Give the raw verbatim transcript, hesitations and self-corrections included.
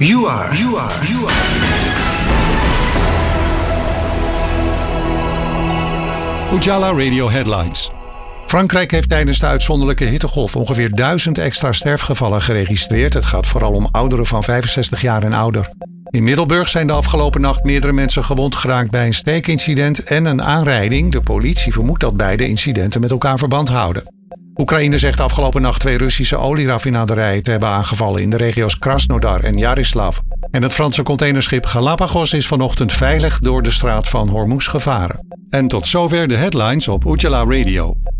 You are, you are, you are. Ujala Radio Headlines. Frankrijk heeft tijdens de uitzonderlijke hittegolf ongeveer duizend extra sterfgevallen geregistreerd. Het gaat vooral om ouderen van vijfenzestig jaar en ouder. In Middelburg zijn de afgelopen nacht meerdere mensen gewond geraakt bij een steekincident en een aanrijding. De politie vermoedt dat beide incidenten met elkaar verband houden. Oekraïne zegt afgelopen nacht twee Russische olieraffinaderijen te hebben aangevallen in de regio's Krasnodar en Jarislav. En het Franse containerschip Galapagos is vanochtend veilig door de straat van Hormuz gevaren. En tot zover de headlines op Ujala Radio.